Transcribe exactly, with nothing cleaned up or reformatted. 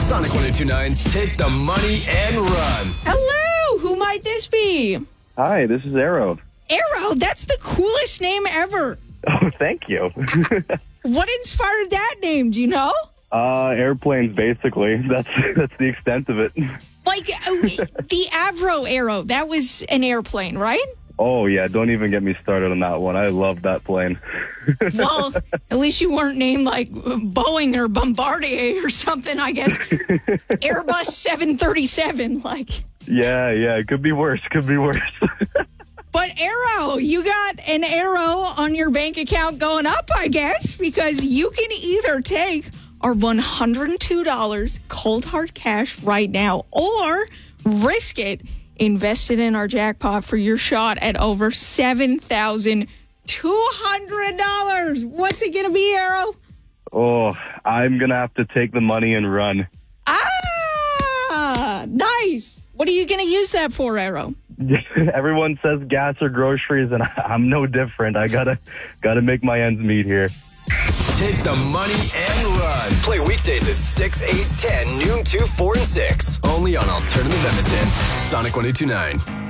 Sonic one oh two nine's Take the Money and Run. Hello, who might this be? Hi, this is Arrow. Arrow, that's the coolest name ever. Oh, thank you. What inspired that name, do you know? uh, airplanes, basically. That's that's the extent of it. Like, uh, the Avro Arrow, that was an airplane, right? Oh, yeah, don't even get me started on that one. I love that plane. Well, at least you weren't named like Boeing or Bombardier or something, I guess. Airbus seven thirty-seven, like. Yeah, yeah, it could be worse, could be worse. But Arrow, you got an arrow on your bank account going up, I guess, because you can either take our one hundred two dollars cold hard cash right now or risk it, invest it in our jackpot for your shot at over seven thousand two hundred dollars. What's it going to be, Arrow? Oh, I'm going to have to take the money and run. Ah, nice. What are you going to use that for, Arrow? Everyone says gas or groceries, and I'm no different. I gotta gotta make my ends meet here. Take the Money and Run. Play weekdays at six, eight, ten, noon, two, four, and six. Only on Alternative Edmonton. Sonic one oh two nine.